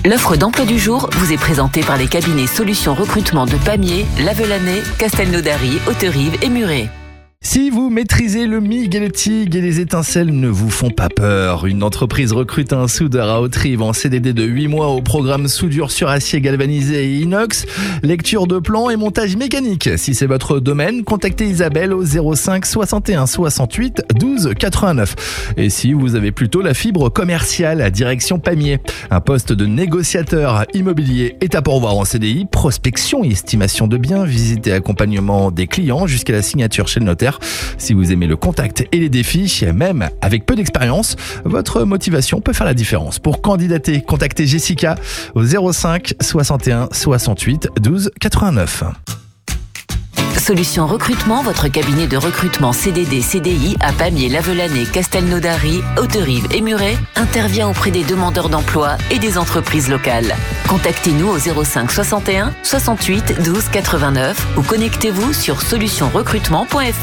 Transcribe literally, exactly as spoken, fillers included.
L'offre d'emploi du jour vous est présentée par les cabinets Solutions Recrutement de Pamiers, Lavelanet, Castelnaudary, Hauterive et Muret. Si vous maîtrisez le M I G et le T I G et les étincelles ne vous font pas peur, une entreprise recrute un soudeur à Hauterive en C D D de huit mois au programme soudure sur acier galvanisé et inox, lecture de plans et montage mécanique. Si c'est votre domaine, contactez Isabelle au zéro cinq soixante et un soixante-huit douze quatre-vingt-neuf. Et si vous avez plutôt la fibre commerciale à direction Pamiers, un poste de négociateur immobilier est à pourvoir en C D I, prospection et estimation de biens, visite et accompagnement des clients jusqu'à la signature chez le notaire. Si vous aimez le contact et les défis, même avec peu d'expérience, votre motivation peut faire la différence. Pour candidater, contactez Jessica au zéro cinq soixante et un soixante-huit douze quatre-vingt-neuf. Solutions Recrutement, votre cabinet de recrutement C D D C D I à Pamiers, Lavelanet, Castelnaudary, Hauterive et Muret intervient auprès des demandeurs d'emploi et des entreprises locales. Contactez-nous au zéro cinq soixante et un soixante-huit douze quatre-vingt-neuf ou connectez-vous sur solutions recrutement point f r.